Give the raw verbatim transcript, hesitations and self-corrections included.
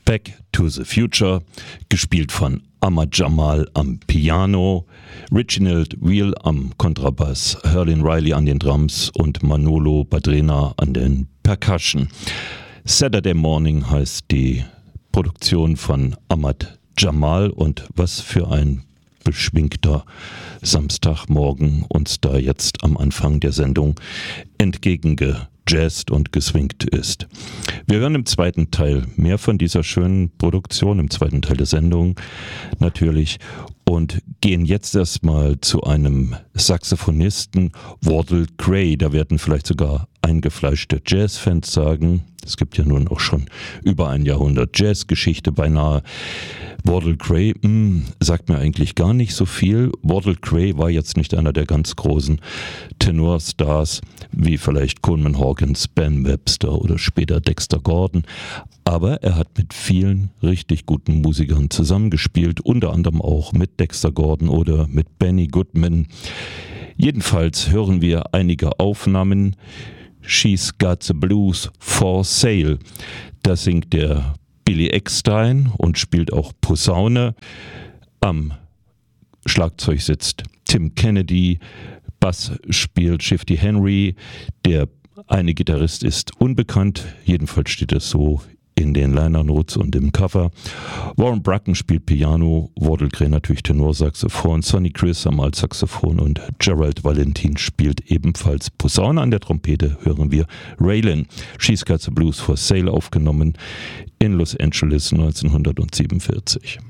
Back to the Future, gespielt von Ahmad Jamal am Piano, Reginald Wheel am Kontrabass, Herlin Riley an den Drums und Manolo Badrena an den Percussion. Saturday Morning heißt die Produktion von Ahmad Jamal, und was für ein beschwingter Samstagmorgen uns da jetzt am Anfang der Sendung entgegengejazzt und geswingt ist. Wir hören im zweiten Teil mehr von dieser schönen Produktion, im zweiten Teil der Sendung natürlich, und gehen jetzt erstmal zu einem Saxophonisten, Wardell Gray. Da werden vielleicht sogar eingefleischte Jazzfans sagen, es gibt ja nun auch schon über ein Jahrhundert Jazzgeschichte beinahe. Wardell Gray mh, sagt mir eigentlich gar nicht so viel. Wardell Gray war jetzt nicht einer der ganz großen Tenorstars, wie vielleicht Coleman Hawkins, Ben Webster oder später Dexter Gordon. Aber er hat mit vielen richtig guten Musikern zusammengespielt, unter anderem auch mit Dexter Gordon oder mit Benny Goodman. Jedenfalls hören wir einige Aufnahmen. She's Got the Blues for Sale. Da singt der Billy Eckstine und spielt auch Posaune. Am Schlagzeug sitzt Tim Kennedy, Bass spielt Shifty Henry, der eine Gitarrist ist unbekannt, jedenfalls steht es so in den Liner Notes und im Cover. Warren Bracken spielt Piano, Wardell Gray natürlich Tenorsaxophon, Sonny Chris am Altsaxophon und Gerald Valentin spielt ebenfalls Posaune. An der Trompete hören wir Raylan. She's Got the Blues for Sale, aufgenommen in Los Angeles neunzehnhundertsiebenundvierzig.